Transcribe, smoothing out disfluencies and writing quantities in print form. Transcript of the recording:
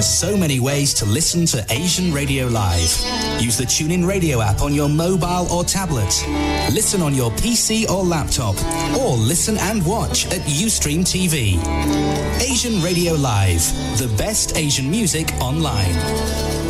are so many ways to listen to Asian Radio Live. Use the TuneIn Radio app on your mobile or tablet. Listen on your PC or laptop. Or listen and watch at Ustream TV. Asian Radio Live, the best Asian music online.